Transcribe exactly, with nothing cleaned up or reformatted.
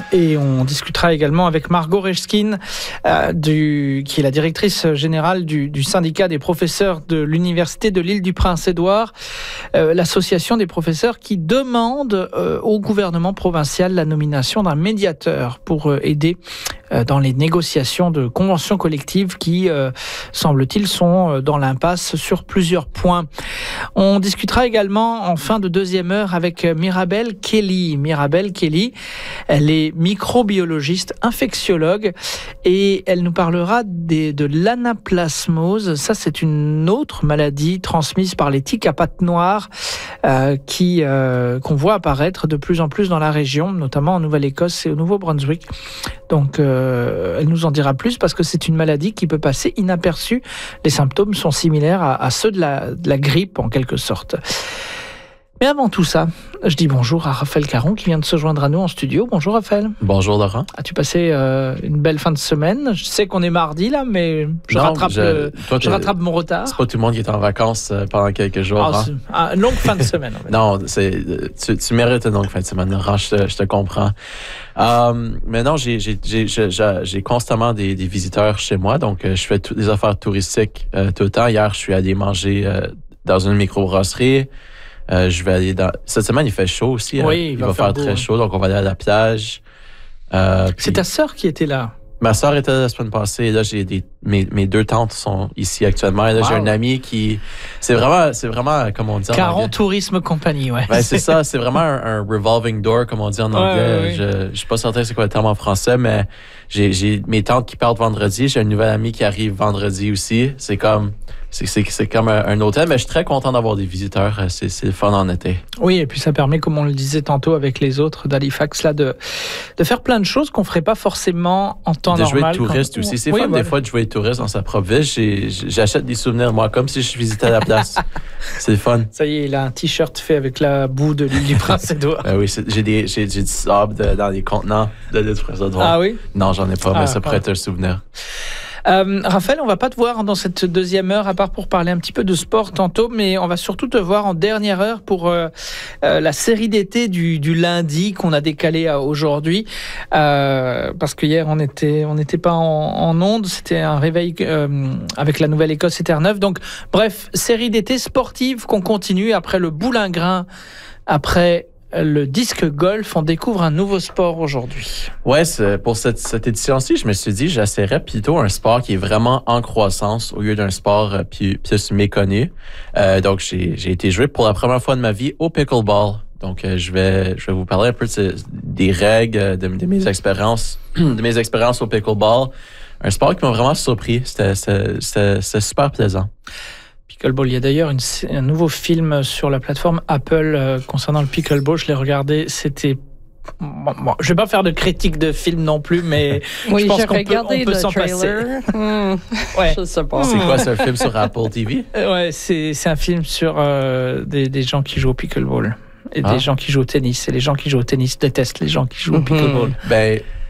Et on discutera également avec Margot Rechkin, euh, du, qui est la directrice générale du, du syndicat des professeurs de l'Université de l'Île-du-Prince-Édouard, euh, l'association des professeurs qui demande euh, au gouvernement provincial la nomination d'un médiateur pour euh, aider euh, dans les négociations de conventions collectives qui, euh, semble-t-il, sont dans l'impasse sur plusieurs points. On discutera également en fin de deuxième heure avec Mirabel Kelly. Mirabel Kelly, elle est microbiologiste, infectiologue, et elle nous parlera des, de l'anaplasmose. Ça, c'est une autre maladie transmise par les tiques à pattes noires euh, qui, euh, qu'on voit apparaître de plus en plus dans la région, notamment en Nouvelle-Écosse et au Nouveau-Brunswick. Donc, euh, elle nous en dira plus parce que c'est une maladie qui peut passer inaperçue. Les symptômes sont similaires à, à ceux de la, de la grippe, en quelque sorte. Mais avant tout ça, je dis bonjour à Raphaël Caron qui vient de se joindre à nous en studio. Bonjour Raphaël. Bonjour Laurent. As-tu passé euh, une belle fin de semaine? Je sais qu'on est mardi là, mais je, non, rattrape, je, le, toi, je rattrape mon retard. C'est pas tout le monde qui est en vacances euh, pendant quelques jours. Ah, hein? Ah, une longue fin de semaine. En fait. Non, c'est, tu, tu mérites une longue fin de semaine, Laurent, je te, je te comprends. Euh, mais non, j'ai, j'ai, j'ai, j'ai, j'ai constamment des, des visiteurs chez moi, donc euh, je fais toutes des affaires touristiques euh, tout le temps. Hier, je suis allé manger euh, dans une microbrasserie. Euh, je vais aller dans... Cette semaine, il fait chaud aussi. Oui, hein? il, il va, va faire, faire beau, très hein. chaud, donc on va aller à la plage. Euh, C'est puis... ta sœur qui était là? Ma sœur était là la semaine passée. Et là, j'ai des mes, mes deux tantes sont ici actuellement. Et là, wow. j'ai un ami qui c'est vraiment c'est vraiment comme on dit en Caron anglais. Tourisme Compagnie, ouais. Ben, c'est ça, c'est vraiment un, un revolving door comme on dit en anglais. Ouais, ouais, ouais. Je je suis pas certain c'est quoi le terme en français, mais j'ai j'ai mes tantes qui partent vendredi. J'ai un nouvel ami qui arrive vendredi aussi. C'est comme C'est, c'est, c'est comme un, un hôtel, mais je suis très content d'avoir des visiteurs. C'est, c'est le fun en été. Oui, et puis ça permet, comme on le disait tantôt avec les autres d'Halifax, là, de, de faire plein de choses qu'on ne ferait pas forcément en temps de normal. De jouer touriste quand... aussi. C'est oui, fun voilà. des fois de jouer touriste dans sa propre ville. J'ai, j'achète des souvenirs, moi, comme si je visitais la place. C'est le fun. Ça y est, il a un t-shirt fait avec la boue de l'île du Prince-Édouard. Ben oui, c'est, j'ai, des, j'ai, j'ai du sable de, dans les contenants de l'île du Prince-Édouard. Ah oui? Non, j'en ai pas, ah, mais ça ah. pourrait être un souvenir. Euh, Raphaël, on va pas te voir dans cette deuxième heure, à part pour parler un petit peu de sport tantôt, mais on va surtout te voir en dernière heure pour euh, euh, la série d'été du, du lundi qu'on a décalé à aujourd'hui, euh, parce que hier on était on n'était pas en, en onde, c'était un réveil euh, avec la Nouvelle-Écosse et Terre-Neuve. Donc bref, série d'été sportive qu'on continue après le boulingrin, après le disque golf. On découvre un nouveau sport aujourd'hui. Ouais, c'est, pour cette, cette édition-ci, je me suis dit, j'essaierais plutôt un sport qui est vraiment en croissance au lieu d'un sport euh, plus, plus méconnu. Euh, donc, j'ai, j'ai été joué pour la première fois de ma vie au pickleball. Donc, euh, je vais, je vais vous parler un peu de, des règles, de, de mes expériences, de mes expériences au pickleball. Un sport qui m'a vraiment surpris. C'était, c'était, c'était, c'était super plaisant. Pickleball. Il y a d'ailleurs une, un nouveau film sur la plateforme Apple euh, concernant le pickleball. Je l'ai regardé, c'était... Bon, bon, je ne vais pas faire de critique de film non plus, mais oui, je pense j'ai qu'on peut, on peut s'en trailer. passer. Mmh. Ouais. Je sais pas. C'est quoi, c'est un film sur Apple T V? Ouais, c'est, c'est un film sur euh, des, des gens qui jouent au pickleball et ah. des gens qui jouent au tennis. Et les gens qui jouent au tennis détestent les gens qui jouent au pickleball. Ben...